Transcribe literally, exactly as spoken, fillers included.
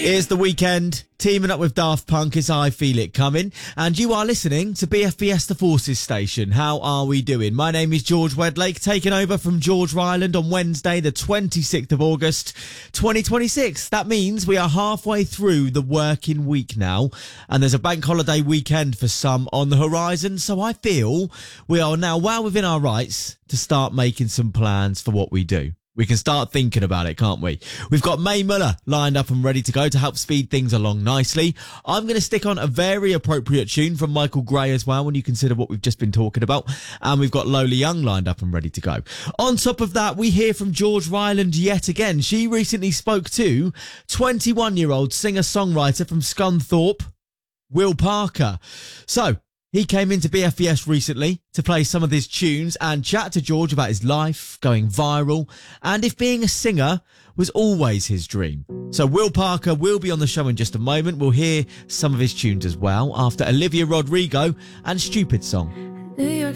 Here's The Weekend, teaming up with Daft Punk as I Feel It Coming. And you are listening to B F B S The Forces Station. How are we doing? My name is George Wedlake, taking over from George Ryland on Wednesday, the twenty-sixth of August, twenty twenty-six. That means we are halfway through the working week now, and there's a bank holiday weekend for some on the horizon. So I feel we are now well within our rights to start making some plans for what we do. We can start thinking about it, can't we? We've got Mae Muller lined up and ready to go to help speed things along nicely. I'm going to stick on a very appropriate tune from Michael Gray as well when you consider what we've just been talking about. And we've got Lola Young lined up and ready to go. On top of that, we hear from George Ryland yet again. She recently spoke to twenty-one-year-old singer-songwriter from Scunthorpe, Will Parker. So, he came into B F B S recently to play some of his tunes and chat to George about his life, going viral, and if being a singer was always his dream. So Will Parker will be on the show in just a moment. We'll hear some of his tunes as well after Olivia Rodrigo and Stupid Song. New York